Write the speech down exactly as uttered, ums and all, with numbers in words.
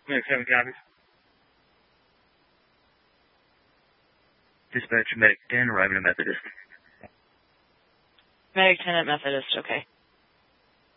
Medic seven copies. Dispatch, Medic ten, arriving at Methodist. Medic ten at Methodist, okay.